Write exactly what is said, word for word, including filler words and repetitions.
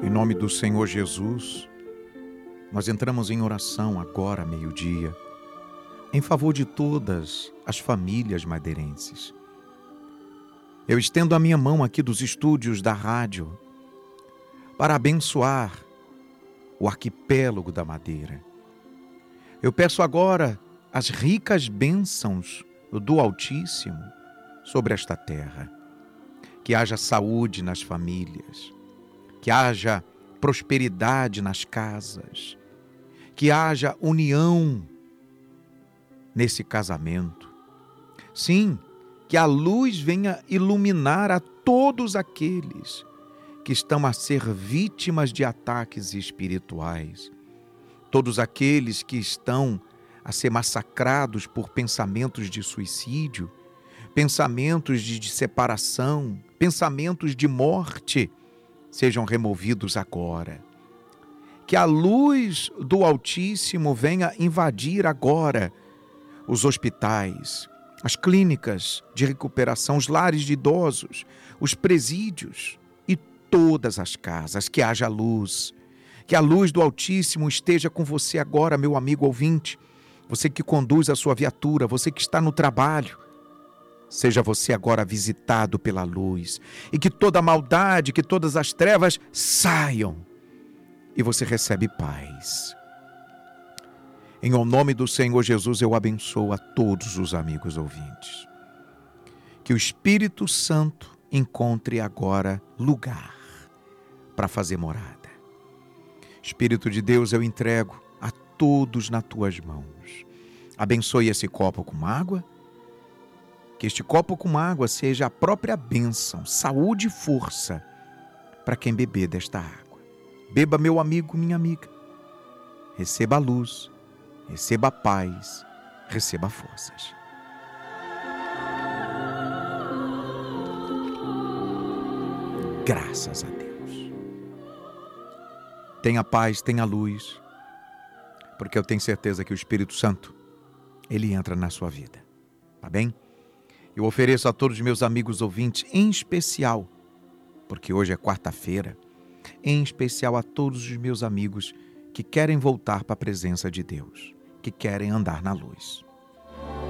Em nome do Senhor Jesus, nós entramos em oração agora, meio-dia, em favor de todas as famílias madeirenses. Eu estendo a minha mão aqui dos estúdios da rádio para abençoar o arquipélago da Madeira. Eu peço agora as ricas bênçãos do Altíssimo sobre esta terra. Que haja saúde nas famílias, que haja prosperidade nas casas, que haja união nesse casamento. Sim, que a luz venha iluminar a todos aqueles que estão a ser vítimas de ataques espirituais, todos aqueles que estão a ser massacrados por pensamentos de suicídio, pensamentos de, de separação, pensamentos de morte, sejam removidos agora. Que a luz do Altíssimo venha invadir agora os hospitais, as clínicas de recuperação, os lares de idosos, os presídios e todas as casas. Que haja luz, que a luz do Altíssimo esteja com você agora, meu amigo ouvinte, você que conduz a sua viatura, você que está no trabalho. Seja você agora visitado pela luz e que toda a maldade, que todas as trevas saiam e você recebe paz. Em nome do Senhor Jesus, eu abençoo a todos os amigos ouvintes. Que o Espírito Santo encontre agora lugar para fazer morada. Espírito de Deus, eu entrego a todos nas tuas mãos. Abençoe esse copo com água. Que este copo com água seja a própria bênção, saúde e força para quem beber desta água. Beba, meu amigo, minha amiga. Receba a luz, receba a paz, receba forças. Graças a Deus. Tenha paz, tenha luz, porque eu tenho certeza que o Espírito Santo, ele entra na sua vida. Tá bem? Eu ofereço a todos os meus amigos ouvintes, em especial, porque hoje é quarta-feira, em especial a todos os meus amigos que querem voltar para a presença de Deus, que querem andar na luz.